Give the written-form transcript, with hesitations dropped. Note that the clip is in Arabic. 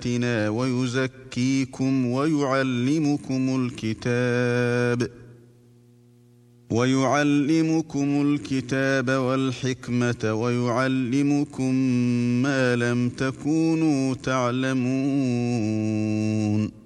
بآياتنا ويزكيكم ويعلمكم الكتاب والحكمة ويعلمكم ما لم تكونوا تعلمون